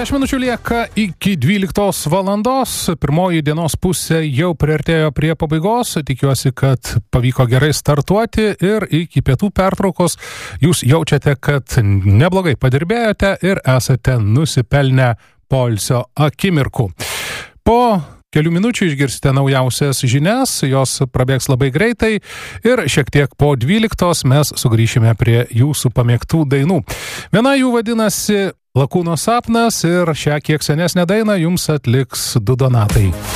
10 minučių lieka iki 12 valandos. Pirmoji dienos pusė jau priartėjo prie pabaigos. Tikiuosi, kad pavyko gerai startuoti ir iki pietų pertraukos jūs jaučiate, kad neblogai padirbėjote ir esate nusipelnę poilsio akimirkų. Po kelių minučių išgirsite naujausias žinias, jos prabėgs labai greitai ir šiek tiek po 12 mes sugrįšime prie jūsų pamėgtų dainų. Viena jų vadinasi Lakūno sapnas ir šią kiek senesnę dainą jums atliks du Donatai.